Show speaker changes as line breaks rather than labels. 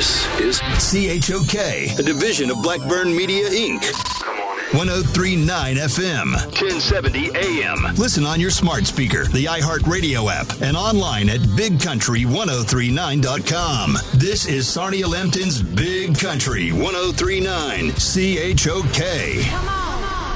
This is CHOK, a division of Blackburn Media, Inc. 1039 FM, 1070 AM. Listen on your smart speaker, the iHeartRadio app, and online at bigcountry1039.com. This is Sarnia Lambton's Big Country 1039 CHOK.
Come on.